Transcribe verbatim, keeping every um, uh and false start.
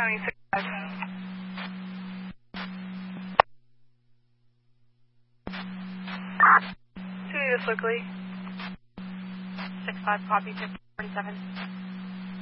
County six five. City of Slickley. six five, copy, fifty forty-seven.